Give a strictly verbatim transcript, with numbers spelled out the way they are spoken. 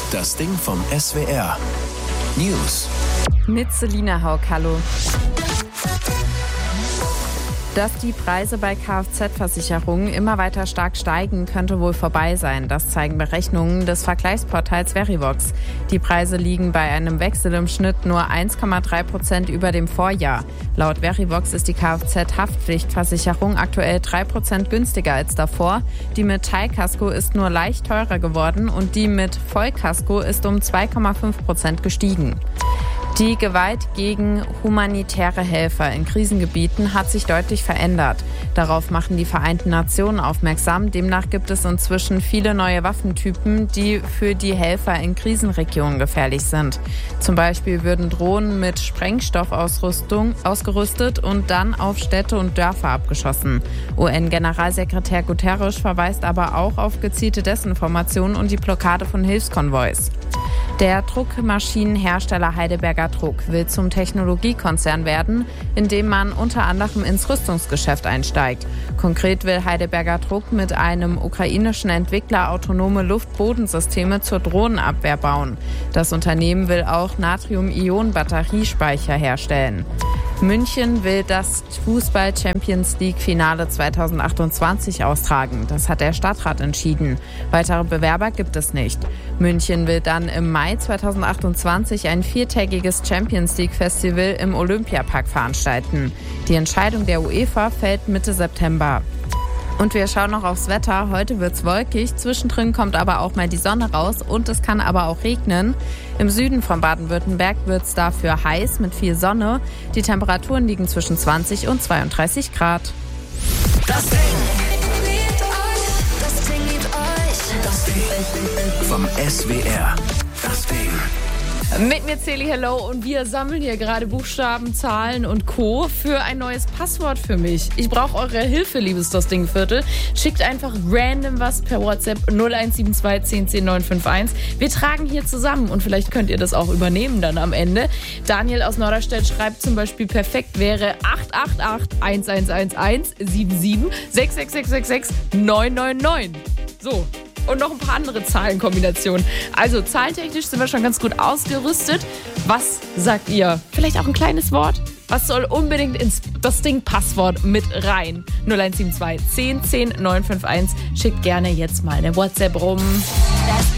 Das Ding vom S W R. News. Mit Selina Haug, hallo. Dass die Preise bei Kfz-Versicherungen immer weiter stark steigen, könnte wohl vorbei sein. Das zeigen Berechnungen des Vergleichsportals Verivox. Die Preise liegen bei einem Wechsel im Schnitt nur eins Komma drei Prozent über dem Vorjahr. Laut Verivox ist die Kfz-Haftpflichtversicherung aktuell drei Prozent günstiger als davor. Die mit Teilkasko ist nur leicht teurer geworden und die mit Vollkasko ist um zwei Komma fünf Prozent gestiegen. Die Gewalt gegen humanitäre Helfer in Krisengebieten hat sich deutlich verändert. Darauf machen die Vereinten Nationen aufmerksam. Demnach gibt es inzwischen viele neue Waffentypen, die für die Helfer in Krisenregionen gefährlich sind. Zum Beispiel würden Drohnen mit Sprengstoffausrüstung ausgerüstet und dann auf Städte und Dörfer abgeschossen. U N-Generalsekretär Guterres verweist aber auch auf gezielte Desinformation und die Blockade von Hilfskonvois. Der Druckmaschinenhersteller Heidelberger Druck will zum Technologiekonzern werden, indem man unter anderem ins Rüstungsgeschäft einsteigt. Konkret will Heidelberger Druck mit einem ukrainischen Entwickler autonome Luft-Bodensysteme zur Drohnenabwehr bauen. Das Unternehmen will auch Natrium-Ionen-Batteriespeicher herstellen. München will das Fußball-Champions-League-Finale zweitausendachtundzwanzig austragen. Das hat der Stadtrat entschieden. Weitere Bewerber gibt es nicht. München will dann im Mai zweitausendachtundzwanzig ein viertägiges Champions-League-Festival im Olympiapark veranstalten. Die Entscheidung der UEFA fällt Mitte September. Und wir schauen noch aufs Wetter. Heute wird's wolkig, zwischendrin kommt aber auch mal die Sonne raus und es kann aber auch regnen. Im Süden von Baden-Württemberg wird's dafür heiß mit viel Sonne. Die Temperaturen liegen zwischen zwanzig und zweiunddreißig Grad. Das Ding. Das Ding liebt euch. Das Ding vom S W R. Das Ding. Mit mir Celi Hello und wir sammeln hier gerade Buchstaben, Zahlen und Co. für ein neues Passwort für mich. Ich brauche eure Hilfe, liebes Das Ding Viertel. Schickt einfach random was per WhatsApp null eins sieben zwei eins null zehn neun fünf eins. Wir tragen hier zusammen und vielleicht könnt ihr das auch übernehmen dann am Ende. Daniel aus Norderstedt schreibt zum Beispiel, perfekt wäre acht acht acht eins eins eins eins sieben sieben sechs sechs sechs sechs sechs neun neun neun. So. Und noch ein paar andere Zahlenkombinationen. Also zahlentechnisch sind wir schon ganz gut ausgerüstet. Was sagt ihr? Vielleicht auch ein kleines Wort? Was soll unbedingt ins Das Ding-Passwort mit rein? null eins sieben zwei eins null zehn neun fünf eins. Schickt gerne jetzt mal eine WhatsApp rum. Das